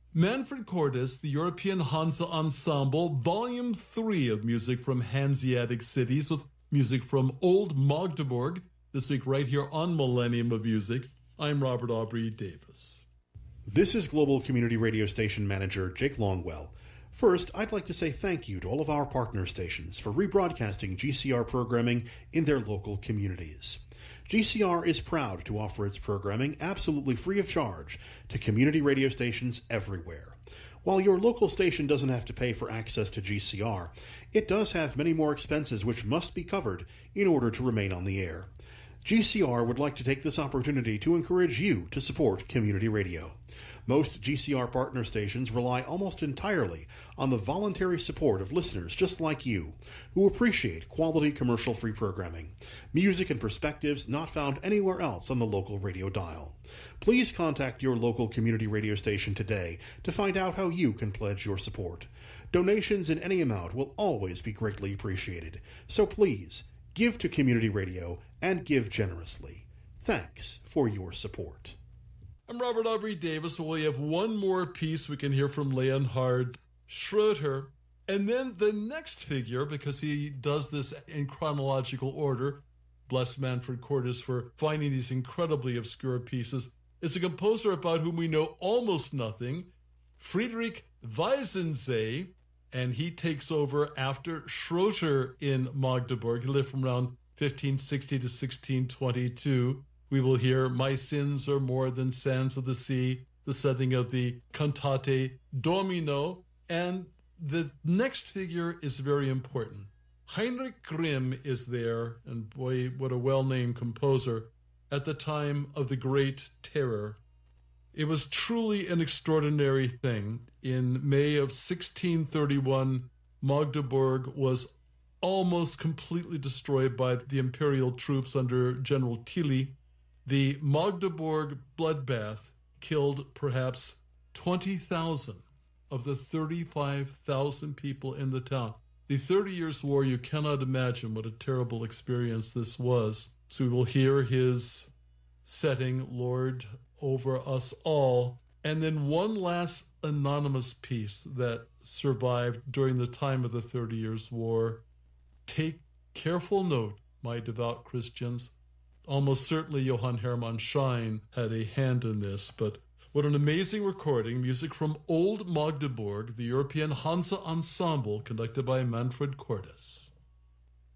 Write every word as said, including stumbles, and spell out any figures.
Manfred Cordes, the European Hansa Ensemble, Volume three of music from Hanseatic cities with music from Old Magdeburg, this week right here on Millennium of Music. I'm Robert Aubrey Davis. This is Global Community Radio Station Manager Jake Longwell. First, I'd like to say thank you to all of our partner stations for rebroadcasting G C R programming in their local communities. G C R is proud to offer its programming absolutely free of charge to community radio stations everywhere. While your local station doesn't have to pay for access to G C R, it does have many more expenses which must be covered in order to remain on the air. G C R would like to take this opportunity to encourage you to support community radio. Most G C R partner stations rely almost entirely on the voluntary support of listeners just like you, who appreciate quality commercial-free programming, music and perspectives not found anywhere else on the local radio dial. Please contact your local community radio station today to find out how you can pledge your support. Donations in any amount will always be greatly appreciated, so please, give to community radio and give generously. Thanks for your support. I'm Robert Aubrey Davis. We have one more piece we can hear from Leonhard Schroeter. And then the next figure, because he does this in chronological order, bless Manfred Cordes for finding these incredibly obscure pieces, is a composer about whom we know almost nothing, Friedrich Weissensee, and he takes over after Schroeter in Magdeburg. He lived from around fifteen sixty to sixteen twenty-two. We will hear My Sins Are More Than Sands of the Sea, the setting of the Cantate Domino, and the next figure is very important. Heinrich Grimm is there, and boy, what a well-named composer, at the time of the Great Terror. It was truly an extraordinary thing. In May of sixteen thirty-one, Magdeburg was almost completely destroyed by the imperial troops under General Tilly. The Magdeburg bloodbath killed perhaps twenty thousand of the thirty-five thousand people in the town. The Thirty Years' War, you cannot imagine what a terrible experience this was. So we will hear his setting, Lord Over Us All, and then one last anonymous piece that survived during the time of the Thirty Years' War. Take careful note, my devout Christians. Almost certainly Johann Hermann Schein had a hand in this, but what an amazing recording. Music from Old Magdeburg, the European Hansa Ensemble, conducted by Manfred Cordes.